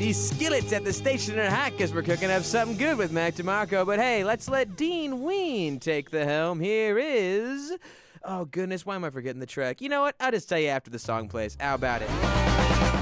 These skillets at the station are hot because we're cooking up something good with Mac DeMarco. But hey, let's let Dean Ween take the helm. Here is... Oh, goodness, why am I forgetting the track? You know what? I'll just tell you after the song plays. How about it?